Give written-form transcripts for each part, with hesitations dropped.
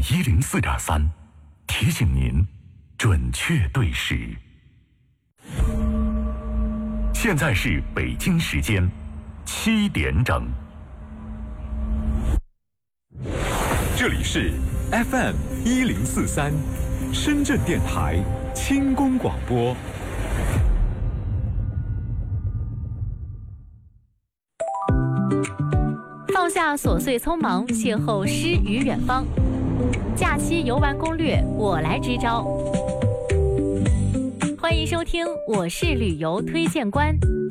104.3，提醒您准确对时。现在是北京时间7点整。 这里是 FM 1043，深圳电台轻功广播。 放下琐碎匆忙，邂逅诗与远方。假期游玩攻略，我来支招。欢迎收听，我是旅游推荐官。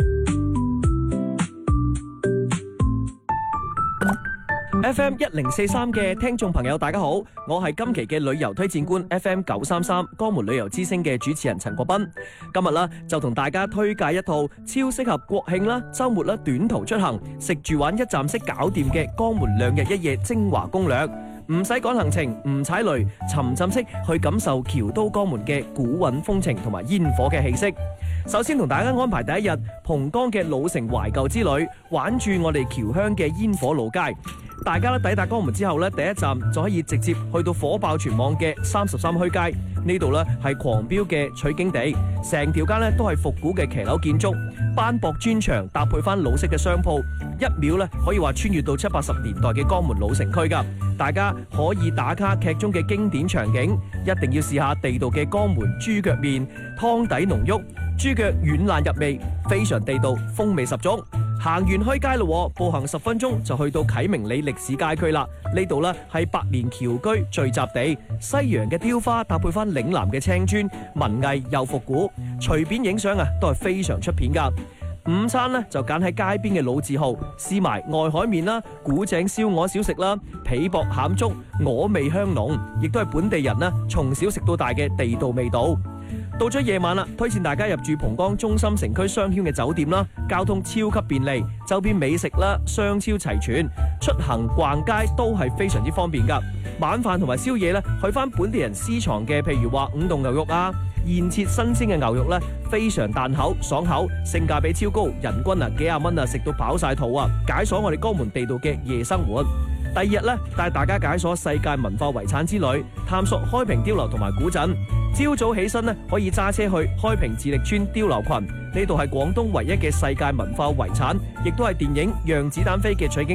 FM 1043嘅聽眾朋友，大家好，我係今期嘅旅遊推薦官 FM 933江門旅遊之聲嘅主持人陳國斌。今日啦就同大家推介一套超適合國慶啦、週末啦短途出行，食住玩一站式搞掂嘅江門2日1夜精華攻略。唔使趕行程，唔踩雷，沉浸式去感受僑都江門嘅古韻風情同埋煙火嘅氣息。首先同大家安排第一日蓬江嘅老城懷舊之旅，玩住我哋僑鄉嘅煙火路街。大家抵達江門之後咧，第一站就可以直接去到火爆全網嘅33墟街。呢度咧係狂飆嘅取景地，成條街咧都係復古嘅騎樓建築，斑駁磚牆搭配翻老式嘅商鋪，一秒咧可以話穿越到70、80年代嘅江門老城區㗎。大家可以打卡劇中嘅經典場景，一定要試下地道嘅江門豬腳麵，湯底濃郁，豬腳軟爛入味，非常地道，風味十足。行完墟街咯，步行10分鐘就去到啟明里歷史街區啦。呢度呢係百年僑居聚集地，西洋嘅雕花搭配翻嶺南嘅青磚，文藝又復古，隨便影相啊都係非常出片噶。午餐呢就揀喺街邊嘅老字號，試埋外海麵啦、古井燒鵝小食啦、皮薄餡粥，鵝味香濃，亦都係本地人呢從小食到大嘅地道味道。到咗夜晚啦，推薦大家入住蓬江中心城區商圈嘅酒店啦，交通超級便利，周邊美食啦商超齊全，出行逛街都係非常之方便噶。晚飯同埋宵夜咧，去翻本地人私藏嘅，譬如話五洞牛肉啊，現切新鮮嘅牛肉咧，非常彈口爽口，性價比超高，人均幾廿蚊啊，食到飽晒肚啊，解鎖我哋江門地道嘅夜生活。第二日咧，帶大家解鎖世界文化遺產之旅，探索開平碉樓同埋古鎮。朝早起身咧，可以揸車去開平自力村碉樓群，呢度係廣東唯一嘅世界文化遺產，亦都係電影《讓子彈飛》嘅取景